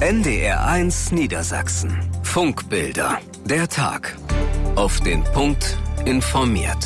NDR1 Niedersachsen. Funkbilder. Der Tag. Auf den Punkt informiert.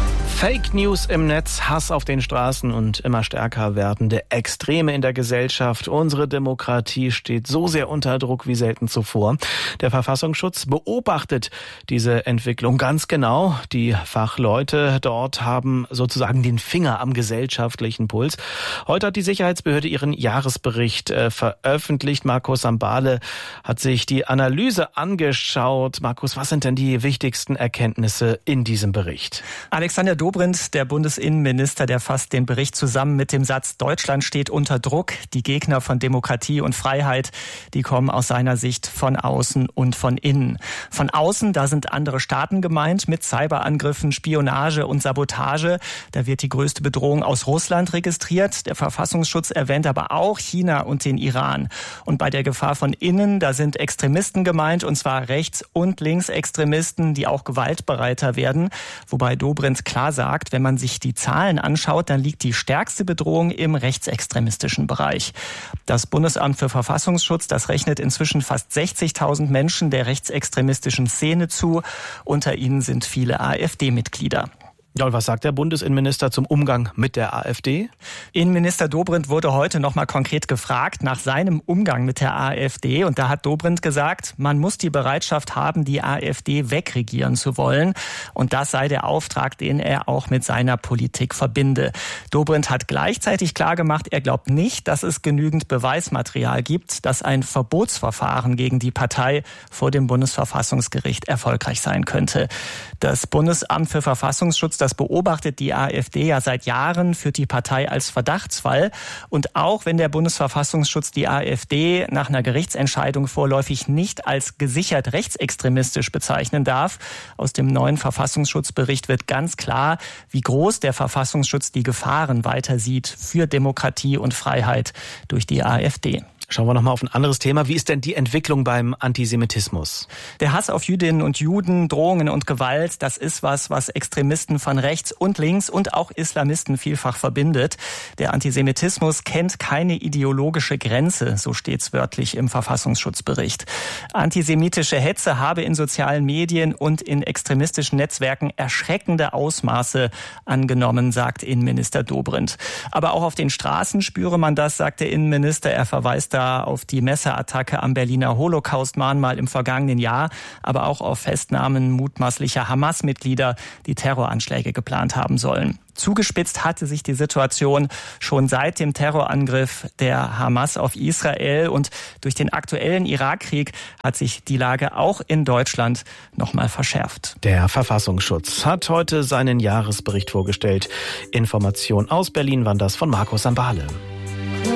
Fake News im Netz, Hass auf den Straßen und immer stärker werdende Extreme in der Gesellschaft. Unsere Demokratie steht so sehr unter Druck wie selten zuvor. Der Verfassungsschutz beobachtet diese Entwicklung ganz genau. Die Fachleute dort haben sozusagen den Finger am gesellschaftlichen Puls. Heute hat die Sicherheitsbehörde ihren Jahresbericht veröffentlicht. Markus Sambale hat sich die Analyse angeschaut. Markus, was sind denn die wichtigsten Erkenntnisse in diesem Bericht? Alexander Dobrindt, der Bundesinnenminister, der fasst den Bericht zusammen mit dem Satz: Deutschland steht unter Druck. Die Gegner von Demokratie und Freiheit, die kommen aus seiner Sicht von außen und von innen. Von außen, da sind andere Staaten gemeint mit Cyberangriffen, Spionage und Sabotage. Da wird die größte Bedrohung aus Russland registriert. Der Verfassungsschutz erwähnt aber auch China und den Iran. Und bei der Gefahr von innen, da sind Extremisten gemeint, und zwar Rechts- und Linksextremisten, die auch gewaltbereiter werden. Wobei Dobrindt klar sagt, wenn man sich die Zahlen anschaut, dann liegt die stärkste Bedrohung im rechtsextremistischen Bereich. Das Bundesamt für Verfassungsschutz, das rechnet inzwischen fast 60.000 Menschen der rechtsextremistischen Szene zu. Unter ihnen sind viele AfD-Mitglieder. Ja, und was sagt der Bundesinnenminister zum Umgang mit der AfD? Innenminister Dobrindt wurde heute noch mal konkret gefragt nach seinem Umgang mit der AfD. Und da hat Dobrindt gesagt, man muss die Bereitschaft haben, die AfD wegregieren zu wollen. Und das sei der Auftrag, den er auch mit seiner Politik verbinde. Dobrindt hat gleichzeitig klargemacht, er glaubt nicht, dass es genügend Beweismaterial gibt, dass ein Verbotsverfahren gegen die Partei vor dem Bundesverfassungsgericht erfolgreich sein könnte. Das Bundesamt für Verfassungsschutz, das beobachtet die AfD ja seit Jahren, führt die Partei als Verdachtsfall. Und auch wenn der Bundesverfassungsschutz die AfD nach einer Gerichtsentscheidung vorläufig nicht als gesichert rechtsextremistisch bezeichnen darf, aus dem neuen Verfassungsschutzbericht wird ganz klar, wie groß der Verfassungsschutz die Gefahren weiter sieht für Demokratie und Freiheit durch die AfD. Schauen wir nochmal auf ein anderes Thema. Wie ist denn die Entwicklung beim Antisemitismus? Der Hass auf Jüdinnen und Juden, Drohungen und Gewalt, das ist was Extremisten von rechts und links und auch Islamisten vielfach verbindet. Der Antisemitismus kennt keine ideologische Grenze, so steht's wörtlich im Verfassungsschutzbericht. Antisemitische Hetze habe in sozialen Medien und in extremistischen Netzwerken erschreckende Ausmaße angenommen, sagt Innenminister Dobrindt. Aber auch auf den Straßen spüre man das, sagt der Innenminister. Er verweist auf die Messerattacke am Berliner Holocaust-Mahnmal im vergangenen Jahr, aber auch auf Festnahmen mutmaßlicher Hamas-Mitglieder, die Terroranschläge geplant haben sollen. Zugespitzt hatte sich die Situation schon seit dem Terrorangriff der Hamas auf Israel, und durch den aktuellen Irakkrieg hat sich die Lage auch in Deutschland nochmal verschärft. Der Verfassungsschutz hat heute seinen Jahresbericht vorgestellt. Information aus Berlin waren das von Markus Sambale.